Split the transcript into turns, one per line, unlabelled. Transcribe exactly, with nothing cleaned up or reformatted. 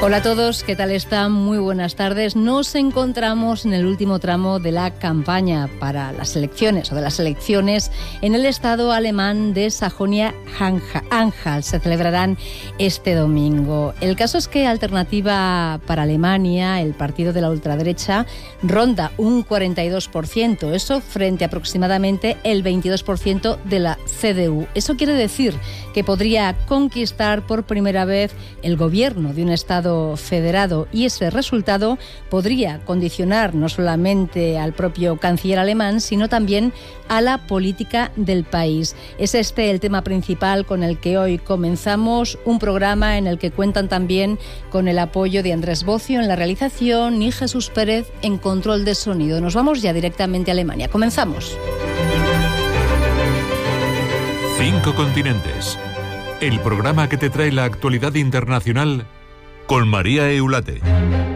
Hola a todos, ¿qué tal están? Muy buenas tardes. Nos encontramos en el último tramo de la campaña para las elecciones o de las elecciones en el estado alemán de Sajonia-Anhalt. Se celebrarán este domingo. El caso es que Alternativa para Alemania, el partido de la ultraderecha, ronda un cuarenta y dos por ciento, eso frente a aproximadamente el veintidós por ciento de la C D U. Eso quiere decir que podría conquistar por primera vez el gobierno de un estado federado, y ese resultado podría condicionar no solamente al propio canciller alemán, sino también a la política del país. Es este el tema principal con el que hoy comenzamos, un programa en el que cuentan también con el apoyo de Andrés Bocio en la realización y Jesús Pérez en control de sonido. Nos vamos ya directamente a Alemania. Comenzamos.
Cinco continentes. El programa que te trae la actualidad internacional con María Eulate.